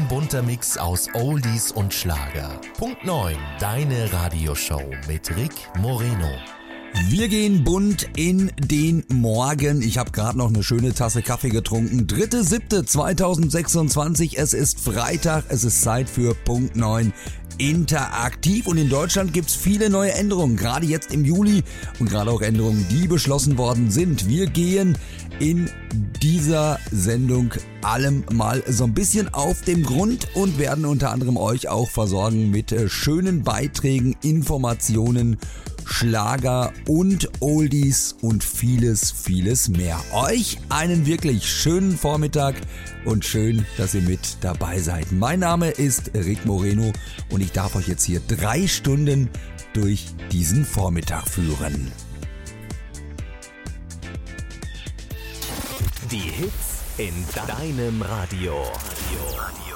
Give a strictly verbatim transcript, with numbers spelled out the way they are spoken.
Ein bunter Mix aus Oldies und Schlager. Punkt neun, deine Radioshow mit Rick Moreno. Wir gehen bunt in den Morgen. Ich habe gerade noch eine schöne Tasse Kaffee getrunken. dritter siebter zweitausendsechsundzwanzig, es ist Freitag, es ist Zeit für Punkt neun interaktiv. Und in Deutschland gibt's viele neue Änderungen, gerade jetzt im Juli und gerade auch Änderungen, die beschlossen worden sind. Wir gehen in dieser Sendung allem mal so ein bisschen auf den Grund und werden unter anderem euch auch versorgen mit schönen Beiträgen, Informationen, Schlager und Oldies und vieles, vieles mehr. Euch einen wirklich schönen Vormittag und schön, dass ihr mit dabei seid. Mein Name ist Rick Moreno und ich darf euch jetzt hier drei Stunden durch diesen Vormittag führen. Die Hits in deinem Radio. Radio. Radio.